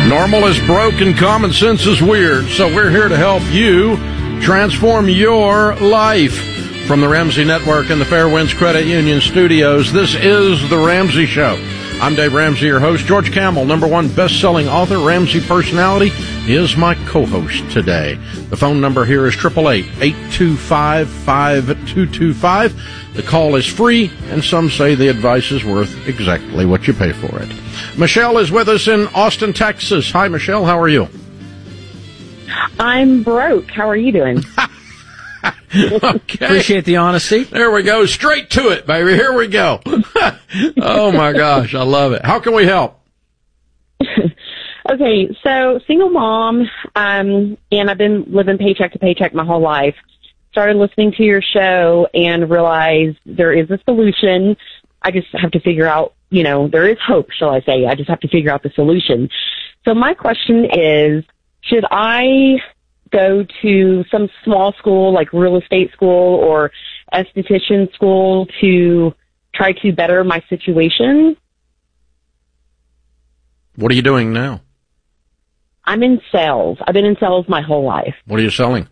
Normal is broke and common sense is weird, so we're here to help you transform your life. From the Ramsey Network and the Fairwinds Credit Union Studios, this is The Ramsey Show. I'm Dave Ramsey, your host. George Kamel, #1 best-selling author, Ramsey personality, is my co-host today. The phone number here is 888-825-5225. The call is free, and some say the advice is worth exactly what you pay for it. Michelle is with us in Austin, Texas. Hi, Michelle. How are you? I'm broke. How are you doing? Okay. Appreciate the honesty. There we go. Straight to it, baby. Here we go. Oh, my gosh. I love it. How can we help? Okay, so single mom, and I've been living paycheck to paycheck my whole life. Started listening to your show and realized there is a solution. I just have to figure out, there is hope, shall I say. I just have to figure out the solution. So my question is, should I go to some small school like real estate school or esthetician school to try to better my situation? What are you doing now? I'm in sales. I've been in sales my whole life. What are you selling?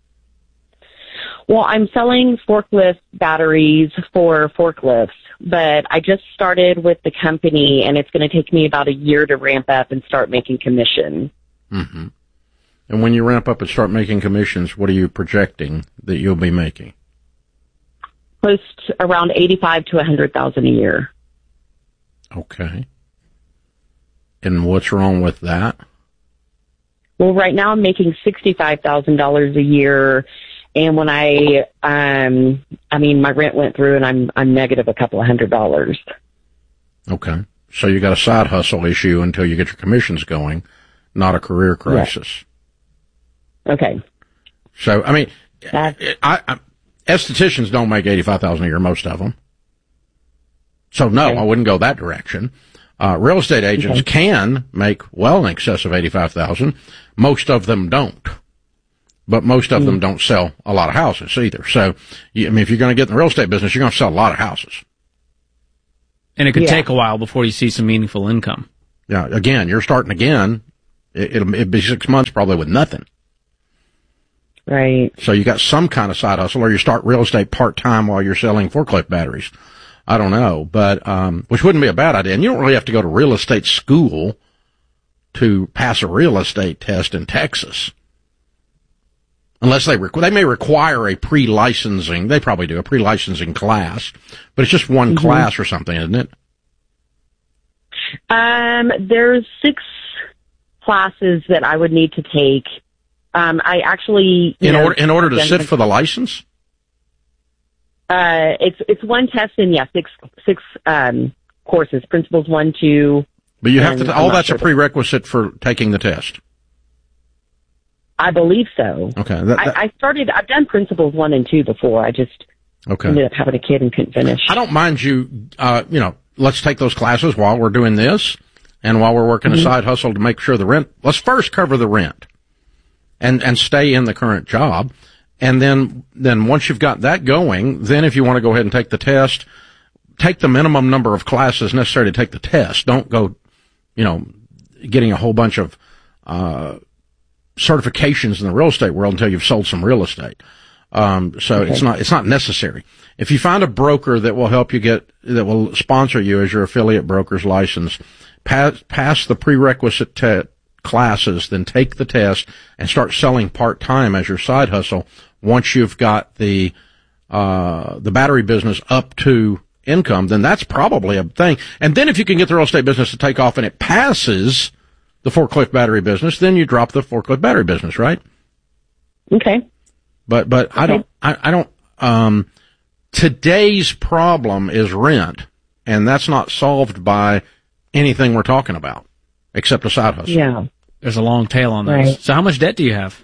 Well, I'm selling forklift batteries for forklifts, but I just started with the company, and it's going to take me about a year to ramp up and start making commission. Mm-hmm. And when you ramp up and start making commissions, what are you projecting that you'll be making? Close to around $85,000 to $100,000 a year. Okay. And what's wrong with that? Well, right now I'm making $65,000 a year, and when my rent went through, and I'm negative a couple of $100. Okay. So you got a side hustle issue until you get your commissions going, not a career crisis. Yeah. Okay. So, estheticians don't make $85,000 a year, most of them. So, no, okay. I wouldn't go that direction. Real estate agents can make well in excess of $85,000. Most of them don't. But most of them don't sell a lot of houses either. So, if you're going to get in the real estate business, you're going to sell a lot of houses. And it could take a while before you see some meaningful income. Yeah, again, you're starting again. It'll be 6 months probably with nothing. Right. So you got some kind of side hustle, or you start real estate part-time while you're selling forklift batteries. I don't know, but which wouldn't be a bad idea. And you don't really have to go to real estate school to pass a real estate test in Texas. Unless they may require a pre-licensing. They probably do, a pre-licensing class. But it's just one class or something, isn't it? There's 6 classes that I would need to take. I actually, in order to sit for the license. It's one test and six courses, principles 1, 2. But you have to. All that's a prerequisite for taking the test. I believe so. Okay. I've done principles 1 and 2 before. I just ended up having a kid and couldn't finish. I don't mind you. Let's take those classes while we're doing this, and while we're working a side hustle to make sure the rent. Let's first cover the rent. And stay in the current job. And then once you've got that going, then if you want to go ahead and take the test, take the minimum number of classes necessary to take the test. Don't go, getting a whole bunch of, certifications in the real estate world until you've sold some real estate. It's not necessary. If you find a broker that will help you that will sponsor you as your affiliate broker's license, pass the prerequisite classes, then take the test and start selling part-time as your side hustle once you've got the battery business up to income, then that's probably a thing. And then if you can get the real estate business to take off and it passes the forklift battery business, then you drop the forklift battery business, right? Okay. But okay. I don't, today's problem is rent, and that's not solved by anything we're talking about. Except a side hustle. Yeah. There's a long tail on those. Right. So how much debt do you have?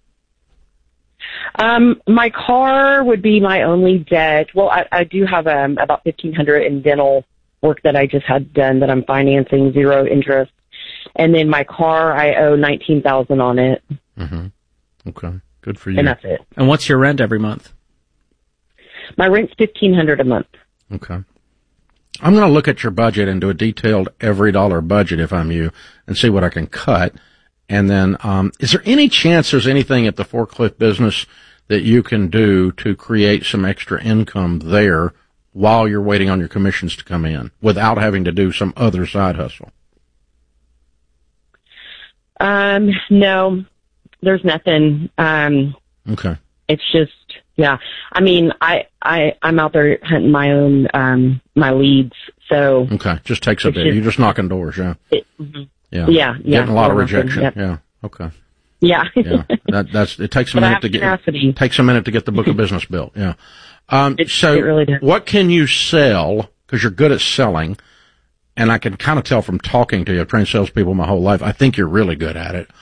My car would be my only debt. Well, I do have about $1,500 in dental work that I just had done that I'm financing, 0 interest. And then my car, I owe $19,000 on it. Mm-hmm. Okay. Good for you. And that's it. And what's your rent every month? My rent's $1,500 a month. Okay. I'm going to look at your budget and do a detailed every dollar budget if I'm you and see what I can cut. And then, is there any chance there's anything at the forklift business that you can do to create some extra income there while you're waiting on your commissions to come in without having to do some other side hustle? No, there's nothing. Okay. It's just, yeah. I mean, I'm out there hunting my own, my leads. So. Okay. Just takes a bit. You're just knocking doors. Yeah. Yeah. Yeah. Getting a lot of rejection. Yep. Yeah. Okay. Yeah. Yeah. It takes a minute to get the book of business built. Yeah. It really does. What can you sell? Cause you're good at selling. And I can kind of tell from talking to you. I've trained salespeople my whole life. I think you're really good at it.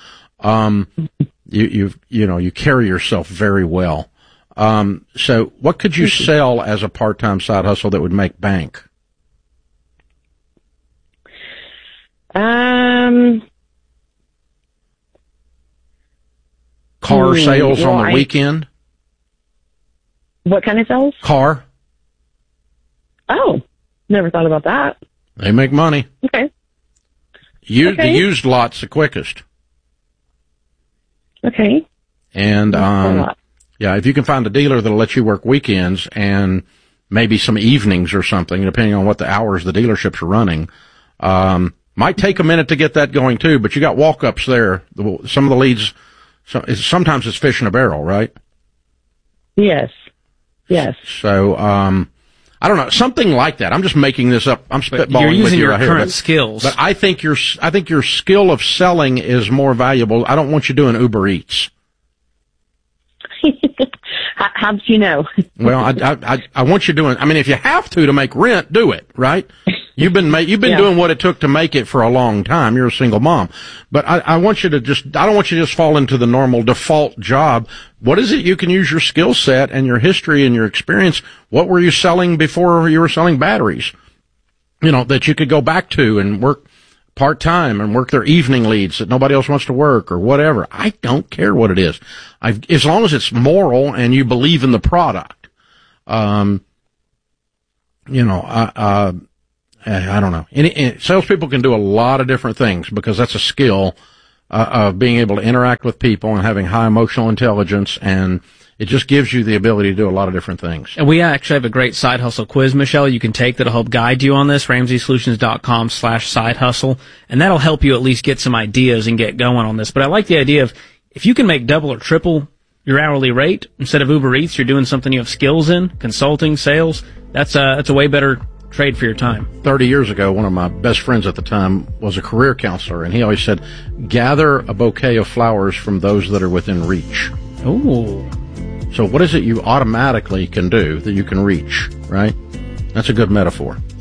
You carry yourself very well. So what could you sell as a part-time side hustle that would make bank? Car sales on the weekend? What kind of sales? Car. Oh, never thought about that. They make money. Okay. The used lot's the quickest. Okay. And, if you can find a dealer that'll let you work weekends and maybe some evenings or something, depending on what the hours the dealerships are running, might take a minute to get that going too, but you got walk-ups there. Some of the leads, sometimes it's fish in a barrel, right? Yes. Yes. So, I don't know, something like that. I'm just making this up. I'm spitballing with you right here. You're using your current skills. But I think your skill of selling is more valuable. I don't want you doing Uber Eats. How did you know? Well, I want you doing, if you have to make rent, do it, right? You've been doing what it took to make it for a long time. You're a single mom. But I want you to I don't want you to just fall into the normal default job. What is it you can use your skill set and your history and your experience? What were you selling before you were selling batteries? That you could go back to and work part-time and work their evening leads that nobody else wants to work or whatever. I don't care what it is. As long as it's moral and you believe in the product. I don't know. Salespeople can do a lot of different things because that's a skill of being able to interact with people and having high emotional intelligence, and it just gives you the ability to do a lot of different things. And we actually have a great side hustle quiz, Michelle, you can take that'll help guide you on this, RamseySolutions.com/side hustle, and that'll help you at least get some ideas and get going on this. But I like the idea of if you can make double or triple your hourly rate, instead of Uber Eats, you're doing something you have skills in, consulting, sales, that's a way better trade for your time. 30 years ago, one of my best friends at the time was a career counselor, and he always said, gather a bouquet of flowers from those that are within reach. Ooh. So what is it you automatically can do that you can reach, right? That's a good metaphor.